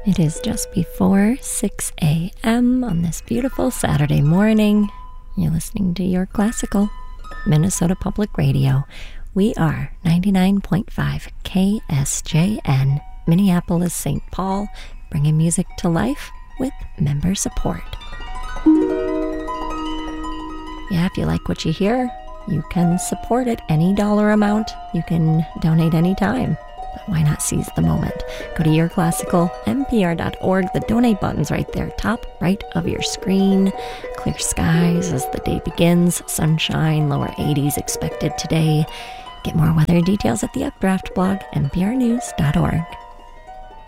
It is just before 6 a.m. on this beautiful Saturday morning. You're listening to Your Classical, Minnesota Public Radio. We are 99.5 KSJN, Minneapolis, St. Paul, bringing music to life with member support. Yeah, if you like what you hear, you can support at any dollar amount. You can donate anytime. But why not seize the moment? Go to yourclassicalnpr.org. The donate button's right there, top right of your screen. Clear skies as the day begins. Sunshine, lower 80s expected today. Get more weather details at the Updraft blog, nprnews.org.